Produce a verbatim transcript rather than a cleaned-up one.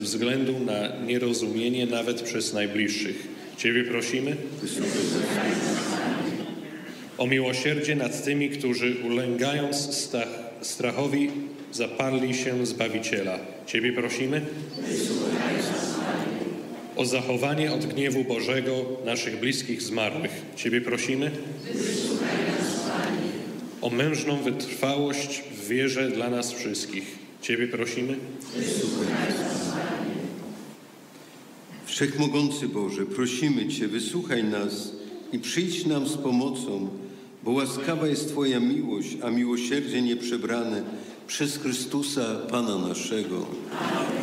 względu na nierozumienie nawet przez najbliższych. Ciebie prosimy o miłosierdzie nad tymi, którzy ulęgając stach, strachowi zaparli się Zbawiciela. Ciebie prosimy o zachowanie od gniewu Bożego naszych bliskich zmarłych. Ciebie prosimy o mężną wytrwałość w wierze dla nas wszystkich. Ciebie prosimy Wszechmogący Boże, prosimy Cię, wysłuchaj nas i przyjdź nam z pomocą, bo łaskawa jest Twoja miłość, a miłosierdzie nieprzebrane przez Chrystusa Pana naszego.